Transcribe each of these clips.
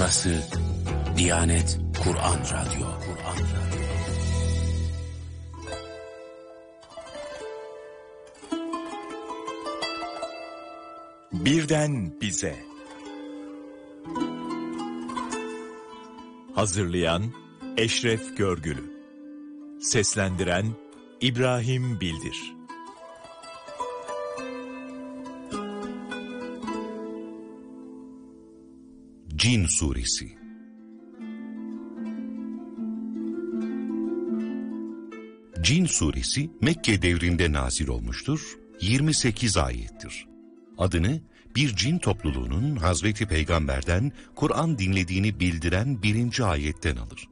Burası Diyanet Kur'an Radyo. Birden bize. Hazırlayan Eşref Görgülü. Seslendiren İbrahim Bildir. Cin Suresi. Cin Suresi Mekke devrinde nazil olmuştur, 28 ayettir. Adını bir cin topluluğunun Hazreti Peygamber'den Kur'an dinlediğini bildiren 1. ayetten alır.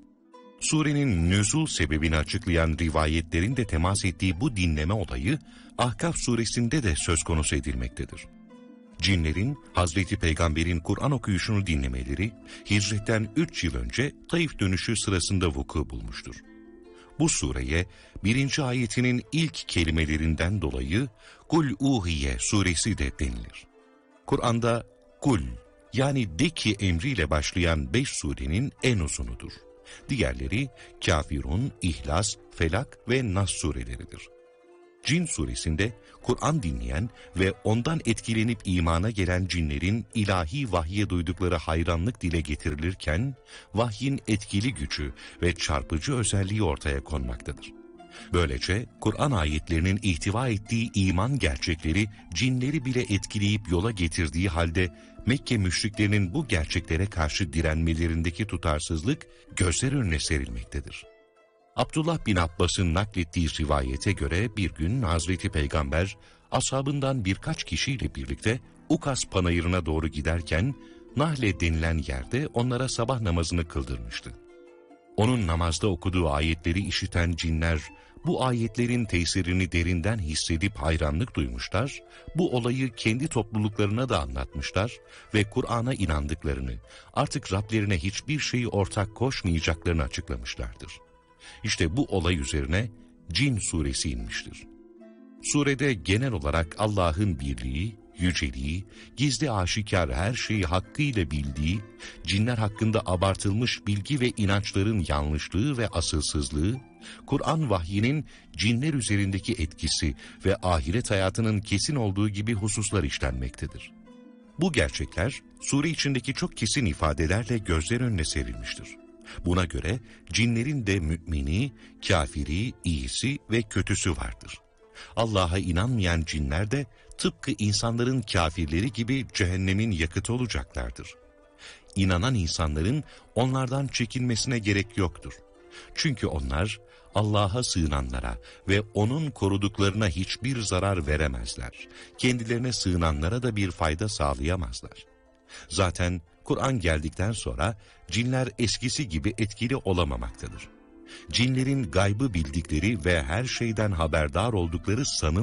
Surenin nüzul sebebini açıklayan rivayetlerin de temas ettiği bu dinleme olayı Ahkaf suresinde de söz konusu edilmektedir. Cinlerin Hazreti Peygamber'in Kur'an okuyuşunu dinlemeleri hicretten 3 yıl önce Taif dönüşü sırasında vuku bulmuştur. Bu sureye 1. ayetinin ilk kelimelerinden dolayı Kul Uhiye suresi de denilir. Kur'an'da kul yani de ki emriyle başlayan 5 surenin en uzunudur. Diğerleri Kafirun, İhlas, Felak ve Nas sureleridir. Cin suresinde Kur'an dinleyen ve ondan etkilenip imana gelen cinlerin ilahi vahye duydukları hayranlık dile getirilirken, vahyin etkili gücü ve çarpıcı özelliği ortaya konmaktadır. Böylece Kur'an ayetlerinin ihtiva ettiği iman gerçekleri cinleri bile etkileyip yola getirdiği halde Mekke müşriklerinin bu gerçeklere karşı direnmelerindeki tutarsızlık gözler önüne serilmektedir. Abdullah bin Abbas'ın naklettiği rivayete göre bir gün Hazreti Peygamber ashabından birkaç kişiyle birlikte Ukas panayırına doğru giderken Nahle denilen yerde onlara sabah namazını kıldırmıştı. Onun namazda okuduğu ayetleri işiten cinler bu ayetlerin tesirini derinden hissedip hayranlık duymuşlar, bu olayı kendi topluluklarına da anlatmışlar ve Kur'an'a inandıklarını, artık Rablerine hiçbir şeyi ortak koşmayacaklarını açıklamışlardır. İşte bu olay üzerine Cin suresi inmiştir. Surede genel olarak Allah'ın birliği, yüceliği, gizli aşikar her şeyi hakkıyla bildiği, cinler hakkında abartılmış bilgi ve inançların yanlışlığı ve asılsızlığı, Kur'an vahyinin cinler üzerindeki etkisi ve ahiret hayatının kesin olduğu gibi hususlar işlenmektedir. Bu gerçekler sure içindeki çok kesin ifadelerle gözler önüne serilmiştir. Buna göre cinlerin de mümini, kafiri, iyisi ve kötüsü vardır. Allah'a inanmayan cinler de tıpkı insanların kafirleri gibi cehennemin yakıtı olacaklardır. İnanan insanların onlardan çekinmesine gerek yoktur. Çünkü onlar Allah'a sığınanlara ve O'nun koruduklarına hiçbir zarar veremezler. Kendilerine sığınanlara da bir fayda sağlayamazlar. Zaten Kur'an geldikten sonra cinler eskisi gibi etkili olamamaktadır. Cinlerin gaybı bildikleri ve her şeyden haberdar oldukları sanılmıyor.